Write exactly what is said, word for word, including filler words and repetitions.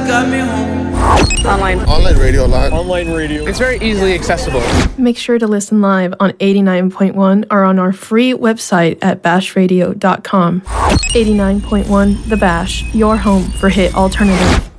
got me home. Online. Online radio live. Online radio. It's very easily accessible. Make sure to listen live on eighty-nine point one or on our free website at bash radio dot com. eighty-nine point one The Bash, your home for hit alternative.